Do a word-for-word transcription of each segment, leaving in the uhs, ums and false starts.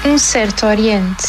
Um certo Oriente.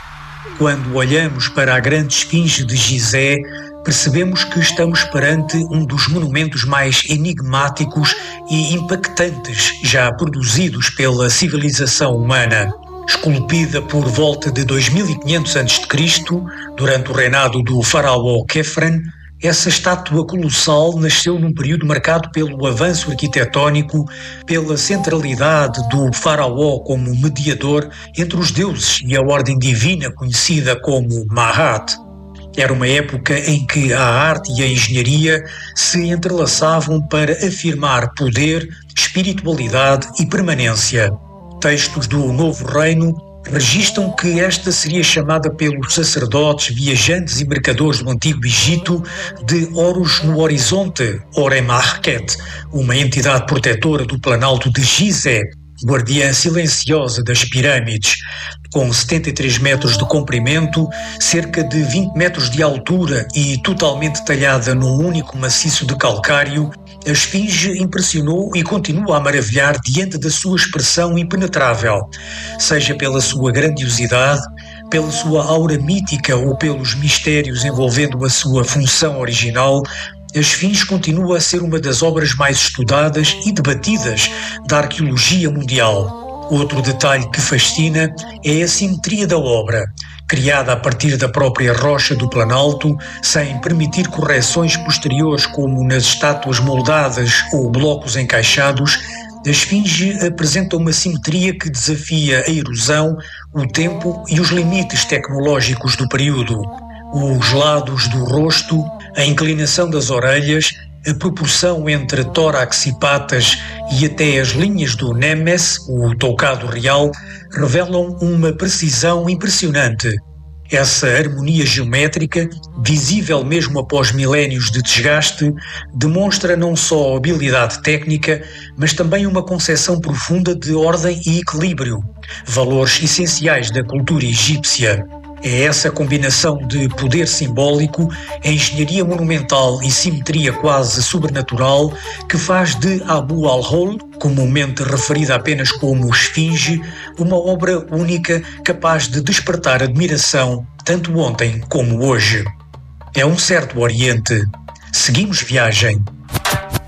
Quando olhamos para a grande esfinge de Gizé, percebemos que estamos perante um dos monumentos mais enigmáticos e impactantes já produzidos pela civilização humana. Esculpida por volta de dois mil e quinhentos antes de Cristo, durante o reinado do faraó Khefren, essa estátua colossal nasceu num período marcado pelo avanço arquitetónico, pela centralidade do faraó como mediador entre os deuses e a ordem divina conhecida como Mahat. Era uma época em que a arte e a engenharia se entrelaçavam para afirmar poder, espiritualidade e permanência. Textos do Novo Reino registram que esta seria chamada pelos sacerdotes, viajantes e mercadores do Antigo Egito de Horus no Horizonte, Oremachket, uma entidade protetora do Planalto de Gizé, guardiã silenciosa das pirâmides. Com setenta e três metros de comprimento, cerca de vinte metros de altura e totalmente talhada num único maciço de calcário, a esfinge impressionou e continua a maravilhar diante da sua expressão impenetrável, seja pela sua grandiosidade, pela sua aura mítica ou pelos mistérios envolvendo a sua função original. A esfinge continua a ser uma das obras mais estudadas e debatidas da arqueologia mundial. Outro detalhe que fascina é a simetria da obra. Criada a partir da própria rocha do Planalto, sem permitir correções posteriores como nas estátuas moldadas ou blocos encaixados, a esfinge apresenta uma simetria que desafia a erosão, o tempo e os limites tecnológicos do período. Os lados do rosto, a inclinação das orelhas, a proporção entre tórax e patas e até as linhas do Nemes, o toucado real, revelam uma precisão impressionante. Essa harmonia geométrica, visível mesmo após milénios de desgaste, demonstra não só habilidade técnica, mas também uma concepção profunda de ordem e equilíbrio, valores essenciais da cultura egípcia. É essa combinação de poder simbólico, engenharia monumental e simetria quase sobrenatural que faz de Abu al-Hol, comumente referida apenas como Esfinge, uma obra única capaz de despertar admiração tanto ontem como hoje. É um certo Oriente. Seguimos viagem.